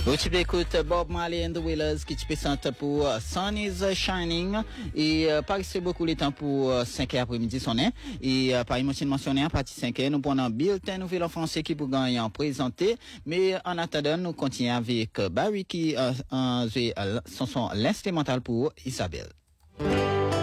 Tu peux écouter Bob Marley and the Wailers qui te présente pour Sun is Shining et pas c'est beaucoup le temps pour 5 heures après-midi sonné et par émotion mentionné à partir 5 heures nous prenons bulletin nouvelle en français qui pour gagner en présenter mais en attendant nous continuons avec Barry qui son l'instrumental pour Isabelle.